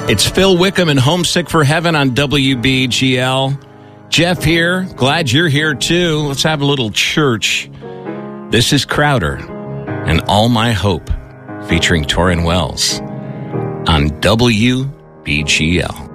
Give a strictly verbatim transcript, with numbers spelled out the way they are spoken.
It's Phil Wickham and Homesick for Heaven on W B G L. Jeff here. Glad you're here, too. Let's have a little church. This is Crowder and All My Hope, featuring Torrin Wells on W B G L.